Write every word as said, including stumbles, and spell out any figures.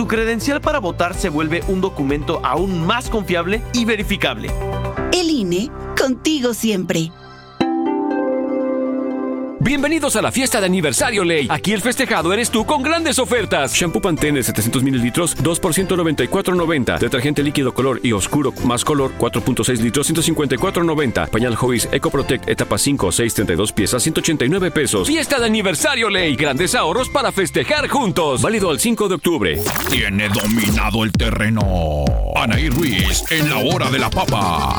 tu credencial para votar se vuelve un documento aún más confiable y verificable. El I N E, contigo siempre. Bienvenidos a la fiesta de aniversario Ley. Aquí el festejado eres tú con grandes ofertas. Shampoo Pantene setecientos mililitros, dos por ciento noventa y cuatro noventa. Detergente líquido color y oscuro más color, cuatro punto seis litros, ciento cincuenta y cuatro noventa. Pañal Hobbies Eco Protect etapa cinco, seis, treinta y dos piezas, ciento ochenta y nueve pesos. Fiesta de aniversario Ley. Grandes ahorros para festejar juntos. Válido al cinco de octubre. Tiene dominado el terreno Anaí Ruiz en la hora de la papa.